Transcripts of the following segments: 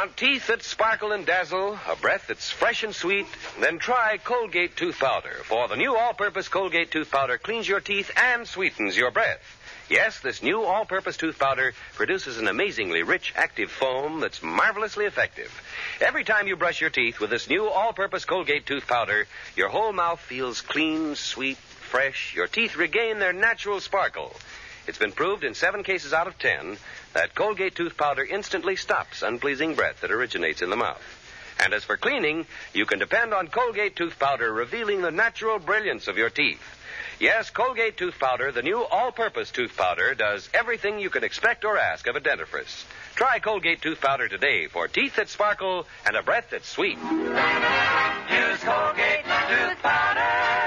Want teeth that sparkle and dazzle, a breath that's fresh and sweet? Then try Colgate Tooth Powder, for the new all-purpose Colgate Tooth Powder cleans your teeth and sweetens your breath. Yes, this new all-purpose tooth powder produces an amazingly rich, active foam that's marvelously effective. Every time you brush your teeth with this new all-purpose Colgate Tooth Powder, your whole mouth feels clean, sweet, fresh. Your teeth regain their natural sparkle. It's been proved in 7 cases out of 10 that Colgate Tooth Powder instantly stops unpleasing breath that originates in the mouth. And as for cleaning, you can depend on Colgate Tooth Powder revealing the natural brilliance of your teeth. Yes, Colgate Tooth Powder, the new all-purpose tooth powder, does everything you can expect or ask of a dentifrice. Try Colgate Tooth Powder today for teeth that sparkle and a breath that's sweet. Use Colgate Tooth Powder.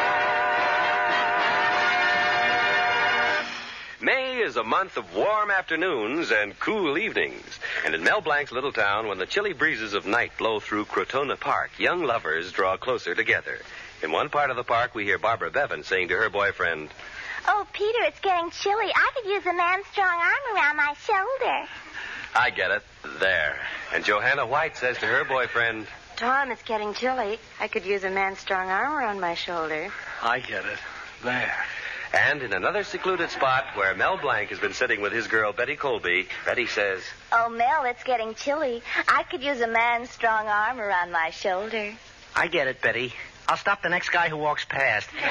May is a month of warm afternoons and cool evenings. And in Mel Blanc's little town, when the chilly breezes of night blow through Crotona Park, young lovers draw closer together. In one part of the park, we hear Barbara Bevan saying to her boyfriend, "Oh, Peter, it's getting chilly. I could use a man's strong arm around my shoulder." "I get it. There." And Johanna White says to her boyfriend, "Tom, it's getting chilly. I could use a man's strong arm around my shoulder." "I get it. There." And in another secluded spot where Mel Blanc has been sitting with his girl, Betty Colby, Betty says, "Oh, Mel, it's getting chilly. I could use a man's strong arm around my shoulder." "I get it, Betty. I'll stop the next guy who walks past." Look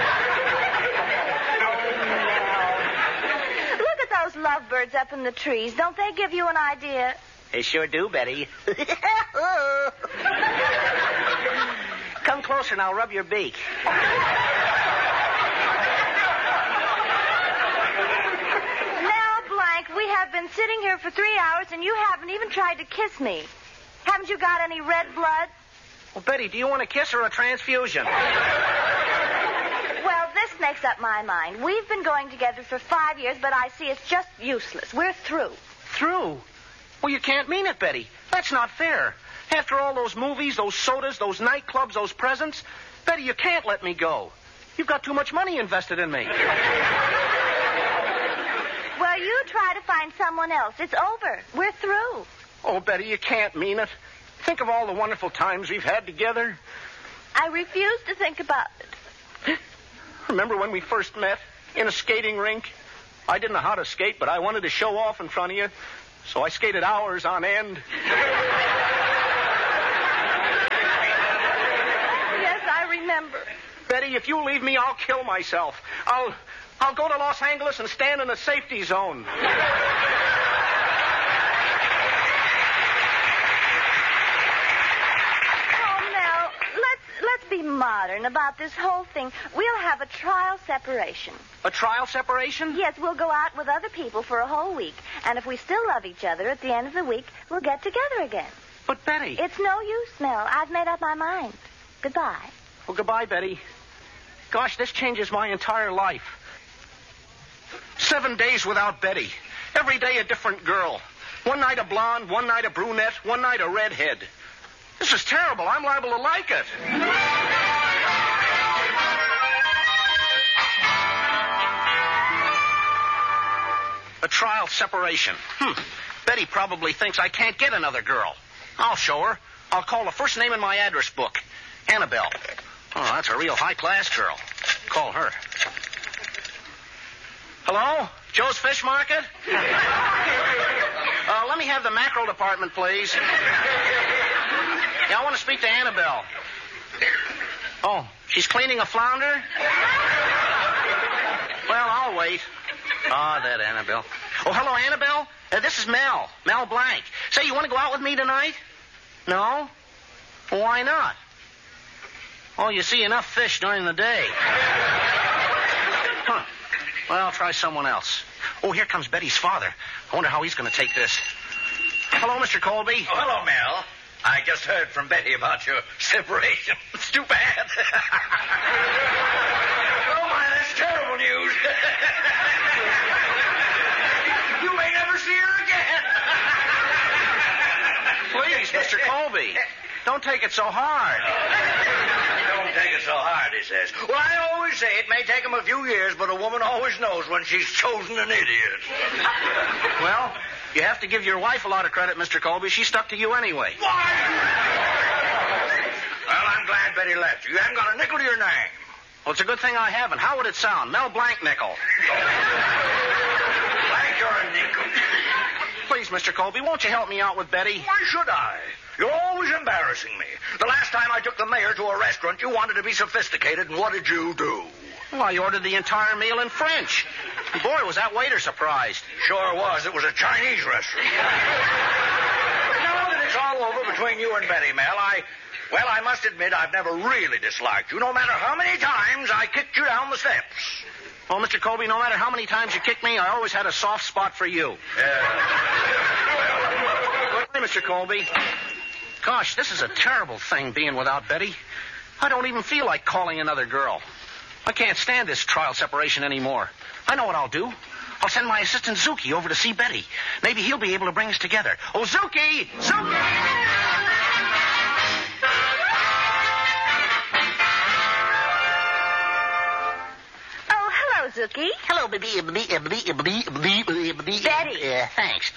at those lovebirds up in the trees. Don't they give you an idea? They sure do, Betty. Come closer and I'll rub your beak. We have been sitting here for 3 hours, and you haven't even tried to kiss me. Haven't you got any red blood? Well, Betty, do you want a kiss or a transfusion? Well, this makes up my mind. We've been going together for 5 years, but I see it's just useless. We're through. Through? Well, you can't mean it, Betty. That's not fair. After all those movies, those sodas, those nightclubs, those presents, Betty, you can't let me go. You've got too much money invested in me. Well, you try to find someone else. It's over. We're through. Oh, Betty, you can't mean it. Think of all the wonderful times we've had together. I refuse to think about it. Remember when we first met in a skating rink? I didn't know how to skate, but I wanted to show off in front of you, so I skated hours on end. Yes, I remember. Betty, if you leave me, I'll kill myself. I'll go to Los Angeles and stand in a safety zone. Oh, Mel, let's be modern about this whole thing. We'll have a trial separation. A trial separation? Yes, we'll go out with other people for a whole week. And if we still love each other at the end of the week, we'll get together again. But, Betty... It's no use, Mel. I've made up my mind. Goodbye. Well, goodbye, Betty. Gosh, this changes my entire life. 7 days without Betty. Every day a different girl. One night a blonde, one night a brunette, one night a redhead. This is terrible. I'm liable to like it. A trial separation. Betty probably thinks I can't get another girl. I'll show her. I'll call the first name in my address book. Annabelle. Oh, that's a real high-class girl. Call her. Hello? Joe's Fish Market? Let me have the mackerel department, please. Yeah, I want to speak to Annabelle. Oh, she's cleaning a flounder? Well, I'll wait. Ah, that Annabelle. Oh, hello, Annabelle. This is Mel. Mel Blanc. Say, you want to go out with me tonight? No? Well, why not? Oh, you see enough fish during the day. Huh. Well, I'll try someone else. Oh, here comes Betty's father. I wonder how he's going to take this. Hello, Mr. Colby. Oh, hello, Mel. I just heard from Betty about your separation. It's too bad. Oh, my, that's terrible news. You may never see her again. Please, Mr. Colby, don't take it so hard. Don't take it so hard, he says. Well, I always say it may take him a few years, but a woman always knows when she's chosen an idiot. Well, You have to give your wife a lot of credit, Mr. Colby. She stuck to you anyway. Why? Well, I'm glad Betty left you. You haven't got a nickel to your name. Well, it's a good thing I haven't. How would it sound? Mel Blanknickel. Like you're a nickel. Please, Mr. Colby, won't you help me out with Betty? Why should I? You're always embarrassing me. The last time I took the mayor to a restaurant, you wanted to be sophisticated, and what did you do? Well, I ordered the entire meal in French. Boy, was that waiter surprised. Sure was. It was a Chinese restaurant. Now that it's all over between you and Betty, Mel, I must admit I've never really disliked you, no matter how many times I kicked you down the steps. Well, Mr. Colby, no matter how many times you kicked me, I always had a soft spot for you. Goodbye, Mr. Colby. Gosh, this is a terrible thing, being without Betty. I don't even feel like calling another girl. I can't stand this trial separation anymore. I know what I'll do. I'll send my assistant Zuki over to see Betty. Maybe he'll be able to bring us together. Oh, Zuki! Zuki! Zuki. Hello, Betty. Thanks.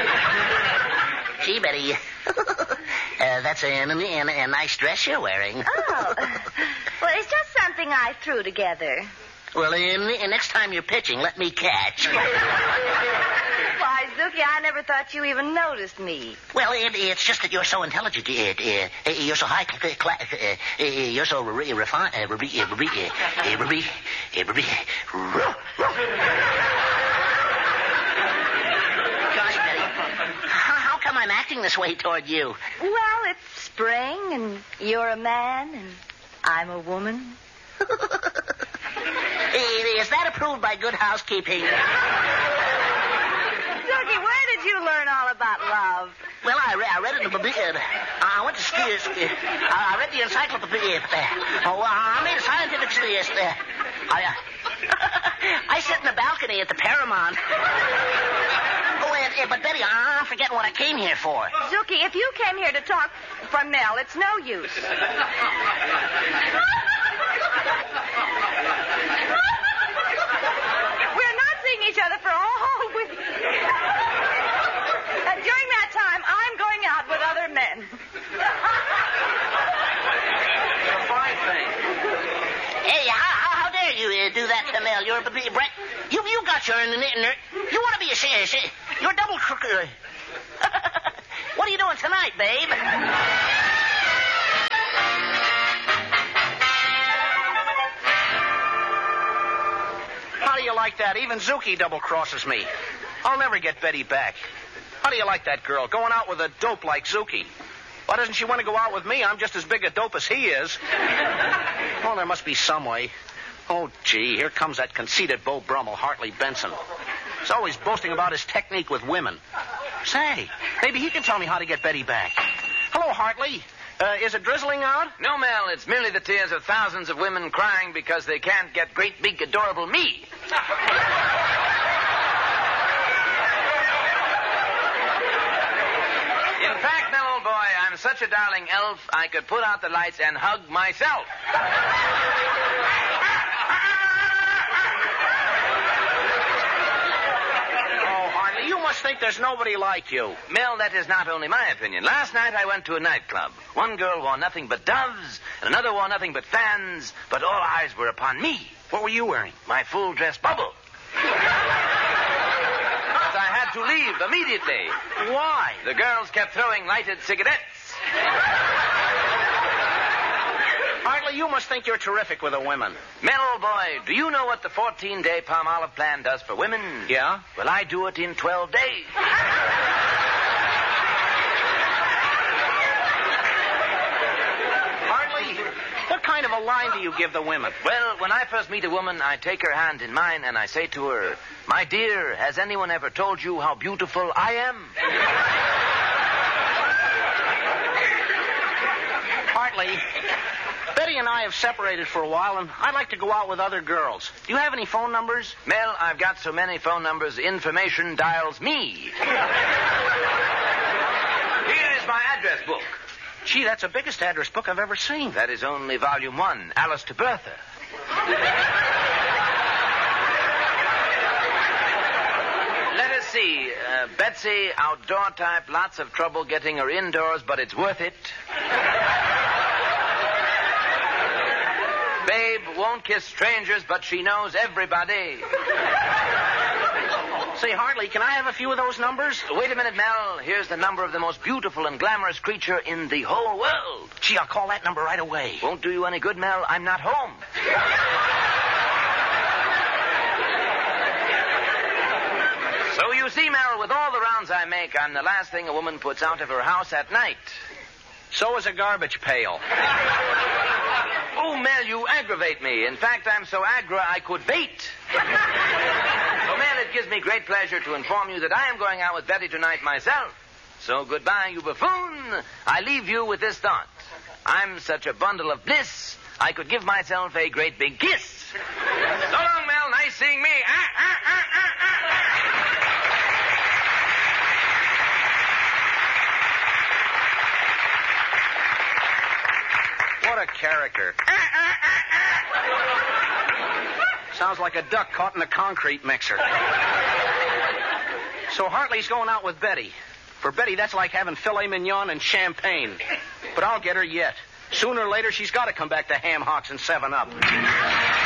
Gee, Betty, that's a nice dress you're wearing. Oh. Well, it's just something I threw together. Well, next time you're pitching, let me catch. Why, Zuki, I never thought you even noticed me. Well, it's just that you're so intelligent. You're so high class. You're so refined. Gosh, Betty, how come I'm acting this way toward you? Well, it's spring, and you're a man, and I'm a woman. Is that approved by Good Housekeeping? Zuki, where did you learn all about love? Well, I read it in the I went to ski. I read the encyclopedia. I made a scientific study. I sit in the balcony at the Paramount. But Betty, I'm forgetting what I came here for. Zuki, if you came here to talk for Mel, it's no use. We're not seeing each other for a whole week. During that time, I'm going out with other men. It's a fine thing. Hey, how dare you do that to Mel? You're you got your you want to be a you're double crooked. What are you doing tonight, babe? How do you like that? Even Zuki double crosses me. I'll never get Betty back. How do you like that girl, going out with a dope like Zuki? Why doesn't she want to go out with me? I'm just as big a dope as he is. Well, there must be some way. Oh, gee, here comes that conceited Beau Brummel, Hartley Benson. He's always boasting about his technique with women. Say, maybe he can tell me how to get Betty back. Hello, Hartley. Is it drizzling out? No, Mel, it's merely the tears of thousands of women crying because they can't get great, big, adorable me. In fact, Mel, old boy, I'm such a darling elf, I could put out the lights and hug myself. You must think there's nobody like you. Mel, that is not only my opinion. Last night I went to a nightclub. One girl wore nothing but doves, and another wore nothing but fans, but all eyes were upon me. What were you wearing? My full-dress bubble. But I had to leave immediately. Why? The girls kept throwing lighted cigarettes. Hartley, you must think you're terrific with the women. Mel, old boy, do you know what the 14-day Palmolive plan does for women? Yeah? Well, I do it in 12 days. Hartley, what kind of a line do you give the women? Well, when I first meet a woman, I take her hand in mine and I say to her, "My dear, has anyone ever told you how beautiful I am?" Hartley, Betty and I have separated for a while, and I'd like to go out with other girls. Do you have any phone numbers? Mel, I've got so many phone numbers, information dials me. Here is my address book. Gee, that's the biggest address book I've ever seen. That is only volume 1, Alice to Bertha. Let us let's see. Betsy, outdoor type, lots of trouble getting her indoors, but it's worth it. Babe won't kiss strangers, but she knows everybody. Say, Hartley, can I have a few of those numbers? Wait a minute, Mel. Here's the number of the most beautiful and glamorous creature in the whole world. Gee, I'll call that number right away. Won't do you any good, Mel. I'm not home. So you see, Mel, with all the rounds I make, I'm the last thing a woman puts out of her house at night. So is a garbage pail. Oh, Mel, you aggravate me. In fact, I'm so aggra I could bait. So, Mel, it gives me great pleasure to inform you that I am going out with Betty tonight myself. So goodbye, you buffoon. I leave you with this thought. I'm such a bundle of bliss, I could give myself a great big kiss. So long, Mel. Nice seeing me. What a character. Sounds like a duck caught in a concrete mixer. So Hartley's going out with Betty. For Betty, that's like having filet mignon and champagne. But I'll get her yet. Sooner or later, she's got to come back to Ham Hocks and 7-Up.